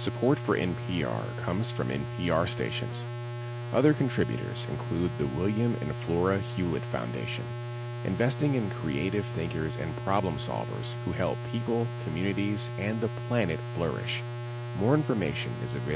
Support for NPR comes from NPR stations. Other contributors include the William and Flora Hewlett Foundation, investing in creative thinkers and problem solvers who help people, communities, and the planet flourish. More information is available